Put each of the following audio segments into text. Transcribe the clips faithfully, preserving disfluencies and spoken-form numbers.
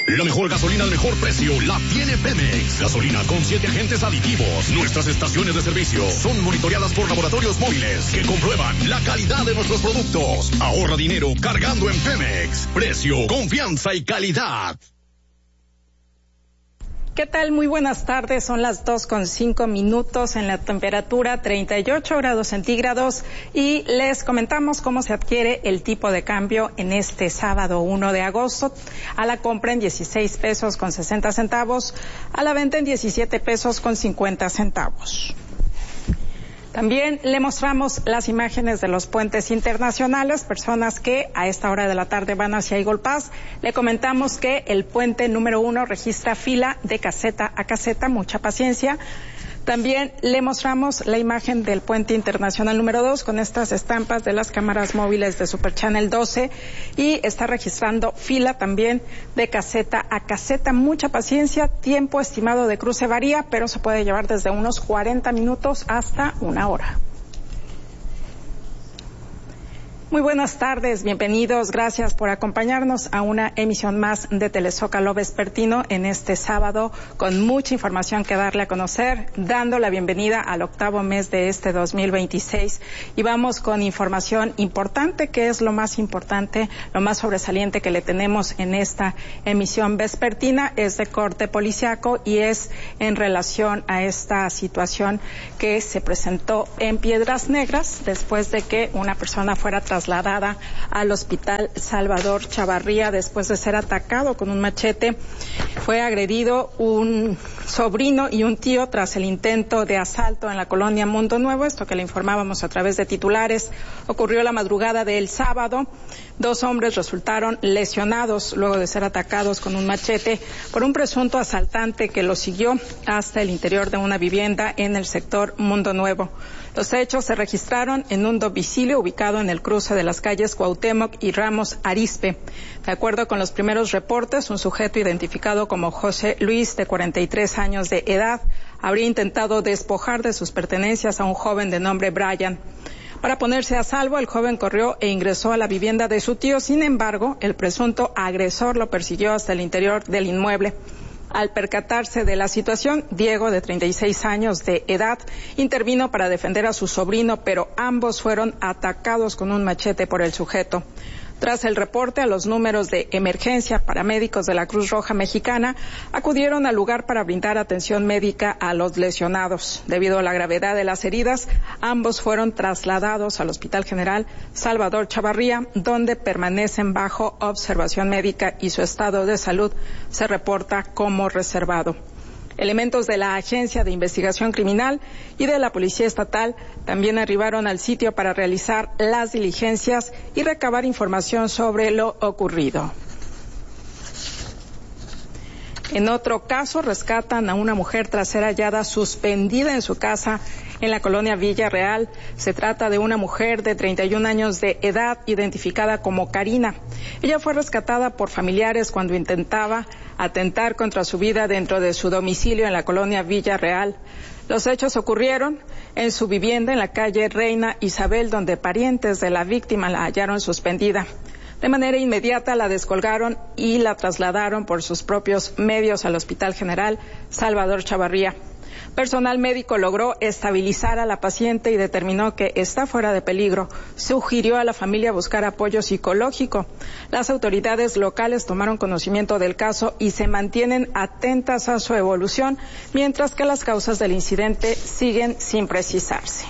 La mejor gasolina al mejor precio la tiene Pemex. Gasolina con siete agentes aditivos. Nuestras estaciones de servicio son monitoreadas por laboratorios móviles que comprueban la calidad de nuestros productos. Ahorra dinero cargando en Pemex. Precio, confianza y calidad. ¿Qué tal? Muy buenas tardes. Son las dos con cinco minutos en la temperatura treinta y ocho grados centígrados y les comentamos cómo se adquiere el tipo de cambio en este sábado uno de agosto. A la compra en dieciséis pesos con sesenta centavos, a la venta en diecisiete pesos con cincuenta centavos. También le mostramos las imágenes de los puentes internacionales, personas que a esta hora de la tarde van hacia Eagle Pass. Le comentamos que el puente número uno registra fila de caseta a caseta, mucha paciencia. También le mostramos la imagen del puente internacional número dos con estas estampas de las cámaras móviles de Super Channel doce y está registrando fila también de caseta a caseta. Mucha paciencia, tiempo estimado de cruce varía, pero se puede llevar desde unos cuarenta minutos hasta una hora. Muy buenas tardes, bienvenidos, gracias por acompañarnos a una emisión más de Telezócalo Vespertino en este sábado con mucha información que darle a conocer, dando la bienvenida al octavo mes de este dos mil veintiséis y vamos con información importante que es lo más importante, lo más sobresaliente que le tenemos en esta emisión vespertina, es de corte policiaco y es en relación a esta situación que se presentó en Piedras Negras después de que una persona fuera trasladada trasladada al Hospital Salvador Chavarría después de ser atacado con un machete. Fue agredido un sobrino y un tío tras el intento de asalto en la colonia Mundo Nuevo, esto que le informábamos a través de titulares. Ocurrió la madrugada del sábado. Dos hombres resultaron lesionados luego de ser atacados con un machete por un presunto asaltante que los siguió hasta el interior de una vivienda en el sector Mundo Nuevo. Los hechos se registraron en un domicilio ubicado en el cruce de las calles Cuauhtémoc y Ramos Arizpe. De acuerdo con los primeros reportes, un sujeto identificado como José Luis, de cuarenta y tres años de edad, habría intentado despojar de sus pertenencias a un joven de nombre Brian. Para ponerse a salvo, el joven corrió e ingresó a la vivienda de su tío. Sin embargo, el presunto agresor lo persiguió hasta el interior del inmueble. Al percatarse de la situación, Diego, de treinta y seis años de edad, intervino para defender a su sobrino, pero ambos fueron atacados con un machete por el sujeto. Tras el reporte a los números de emergencia, paramédicos de la Cruz Roja Mexicana acudieron al lugar para brindar atención médica a los lesionados. Debido a la gravedad de las heridas, ambos fueron trasladados al Hospital General Salvador Chavarría, donde permanecen bajo observación médica y su estado de salud se reporta como reservado. Elementos de la Agencia de Investigación Criminal y de la Policía Estatal también arribaron al sitio para realizar las diligencias y recabar información sobre lo ocurrido. En otro caso, rescatan a una mujer tras ser hallada suspendida en su casa en la colonia Villa Real. Se trata de una mujer de treinta y un años de edad, identificada como Karina. Ella fue rescatada por familiares cuando intentaba atentar contra su vida dentro de su domicilio en la colonia Villa Real. Los hechos ocurrieron en su vivienda en la calle Reina Isabel, donde parientes de la víctima la hallaron suspendida. De manera inmediata la descolgaron y la trasladaron por sus propios medios al Hospital General Salvador Chavarría. Personal médico logró estabilizar a la paciente y determinó que está fuera de peligro. Sugirió a la familia buscar apoyo psicológico. Las autoridades locales tomaron conocimiento del caso y se mantienen atentas a su evolución, mientras que las causas del incidente siguen sin precisarse.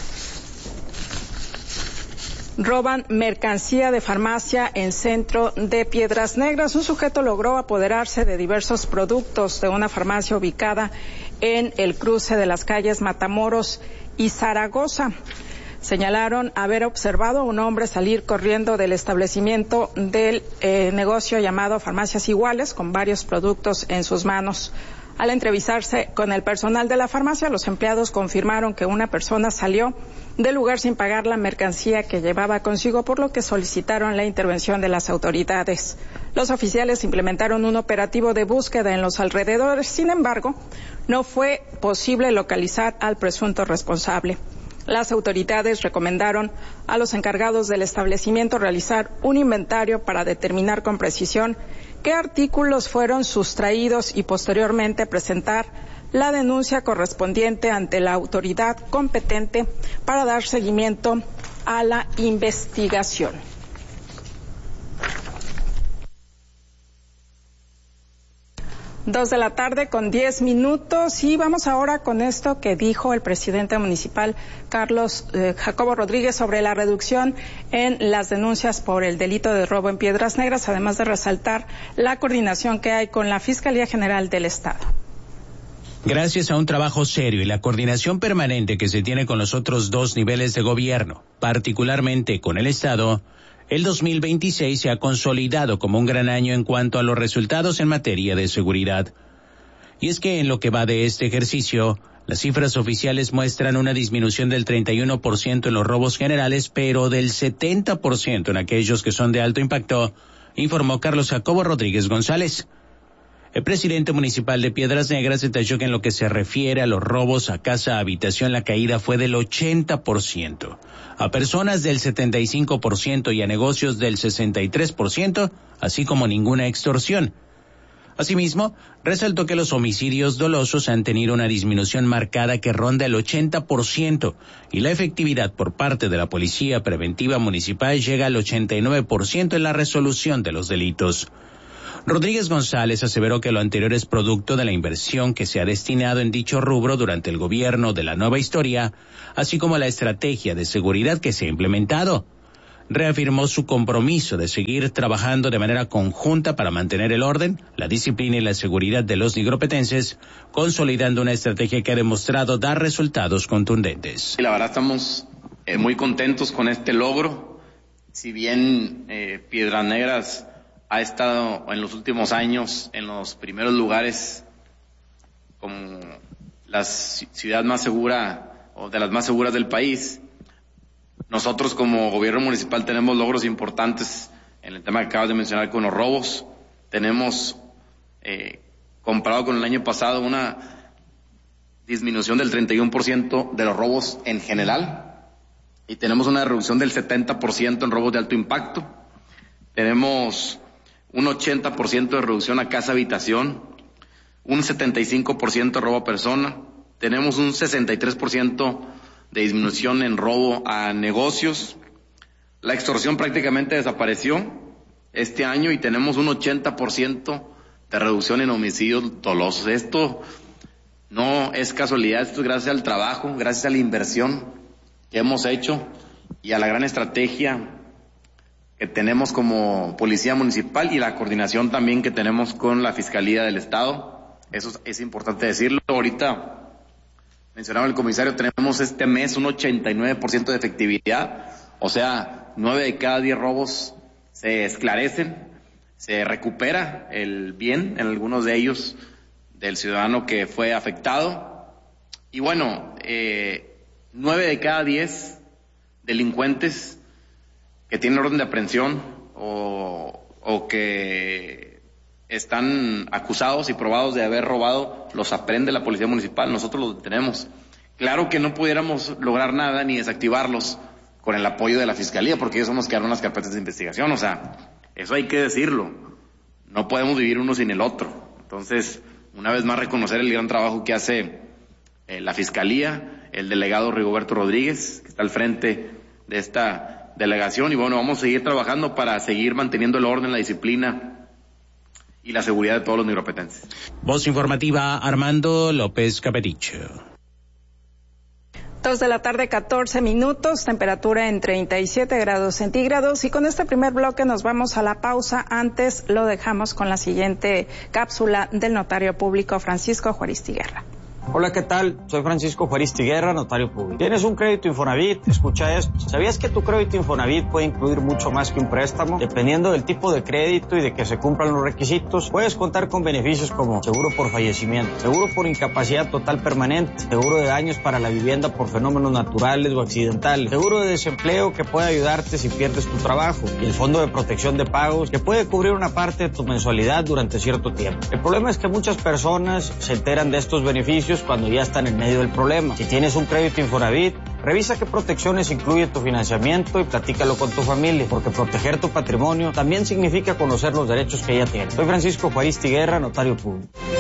Roban mercancía de farmacia en centro de Piedras Negras. Un sujeto logró apoderarse de diversos productos de una farmacia ubicada en el cruce de las calles Matamoros y Zaragoza. Señalaron haber observado a un hombre salir corriendo del establecimiento del eh, negocio llamado Farmacias Iguales con varios productos en sus manos. Al entrevistarse con el personal de la farmacia, los empleados confirmaron que una persona salió del lugar sin pagar la mercancía que llevaba consigo, por lo que solicitaron la intervención de las autoridades. Los oficiales implementaron un operativo de búsqueda en los alrededores. Sin embargo, no fue posible localizar al presunto responsable. Las autoridades recomendaron a los encargados del establecimiento realizar un inventario para determinar con precisión qué artículos fueron sustraídos y posteriormente presentar la denuncia correspondiente ante la autoridad competente para dar seguimiento a la investigación. Dos de la tarde con diez minutos y vamos ahora con esto que dijo el presidente municipal Carlos eh, Jacobo Rodríguez sobre la reducción en las denuncias por el delito de robo en Piedras Negras, además de resaltar la coordinación que hay con la Fiscalía General del Estado. Gracias a un trabajo serio y la coordinación permanente que se tiene con los otros dos niveles de gobierno, particularmente con el Estado, el dos mil veintiséis se ha consolidado como un gran año en cuanto a los resultados en materia de seguridad. Y es que en lo que va de este ejercicio, las cifras oficiales muestran una disminución del treinta y uno por ciento en los robos generales, pero del setenta por ciento en aquellos que son de alto impacto, informó Carlos Jacobo Rodríguez González. El presidente municipal de Piedras Negras detalló que en lo que se refiere a los robos a casa habitación, la caída fue del ochenta por ciento, a personas del setenta y cinco por ciento y a negocios del sesenta y tres por ciento, así como ninguna extorsión. Asimismo, resaltó que los homicidios dolosos han tenido una disminución marcada que ronda el ochenta por ciento y la efectividad por parte de la Policía Preventiva Municipal llega al ochenta y nueve por ciento en la resolución de los delitos. Rodríguez González aseveró que lo anterior es producto de la inversión que se ha destinado en dicho rubro durante el gobierno de la nueva historia, así como la estrategia de seguridad que se ha implementado. Reafirmó su compromiso de seguir trabajando de manera conjunta para mantener el orden, la disciplina y la seguridad de los nigropetenses, consolidando una estrategia que ha demostrado dar resultados contundentes. La verdad estamos eh, muy contentos con este logro. Si bien eh, Piedras Negras ha estado en los últimos años en los primeros lugares como la ciudad más segura o de las más seguras del país, nosotros como gobierno municipal tenemos logros importantes en el tema que acabas de mencionar con los robos. Tenemos, eh, comparado con el año pasado, una disminución del treinta y uno por ciento de los robos en general y tenemos una reducción del setenta por ciento en robos de alto impacto. Tenemos un ochenta por ciento de reducción a casa habitación, un setenta y cinco por ciento de robo a persona, tenemos un sesenta y tres por ciento de disminución en robo a negocios, la extorsión prácticamente desapareció este año y tenemos un ochenta por ciento de reducción en homicidios dolosos. Esto no es casualidad, esto es gracias al trabajo, gracias a la inversión que hemos hecho y a la gran estrategia que tenemos como Policía Municipal y la coordinación también que tenemos con la Fiscalía del Estado. Eso es, es importante decirlo. Ahorita mencionaba el comisario, tenemos este mes un ochenta y nueve por ciento de efectividad, o sea, nueve de cada diez robos se esclarecen, se recupera el bien en algunos de ellos del ciudadano que fue afectado. Y bueno, eh, nueve de cada diez delincuentes que tienen orden de aprehensión o, o que están acusados y probados de haber robado, los aprende la Policía Municipal, nosotros los detenemos. Claro que no pudiéramos lograr nada ni desactivarlos con el apoyo de la Fiscalía, porque ellos son los que abren las carpetas de investigación, o sea, eso hay que decirlo, no podemos vivir uno sin el otro. Entonces, una vez más reconocer el gran trabajo que hace eh, la Fiscalía, el delegado Rigoberto Rodríguez, que está al frente de esta delegación, y bueno, vamos a seguir trabajando para seguir manteniendo el orden, la disciplina y la seguridad de todos los nigropetenses. Voz informativa, Armando López Capeticho. Dos de la tarde, catorce minutos, temperatura en treinta y siete grados centígrados, y con este primer bloque nos vamos a la pausa. Antes lo dejamos con la siguiente cápsula del notario público Francisco Juaristi Guerra. Hola, ¿qué tal? Soy Francisco Juaristi Guerra, notario público. ¿Tienes un crédito Infonavit? Escucha esto. ¿Sabías que tu crédito Infonavit puede incluir mucho más que un préstamo? Dependiendo del tipo de crédito y de que se cumplan los requisitos, puedes contar con beneficios como seguro por fallecimiento, seguro por incapacidad total permanente, seguro de daños para la vivienda por fenómenos naturales o accidentales, seguro de desempleo que puede ayudarte si pierdes tu trabajo, y el fondo de protección de pagos que puede cubrir una parte de tu mensualidad durante cierto tiempo. El problema es que muchas personas se enteran de estos beneficios cuando ya están en medio del problema. Si tienes un crédito Infonavit, Revisa qué protecciones incluye tu financiamiento y platícalo con tu familia, porque proteger tu patrimonio también significa conocer los derechos que ella tiene. Soy Francisco Juaristi Guerra, notario público.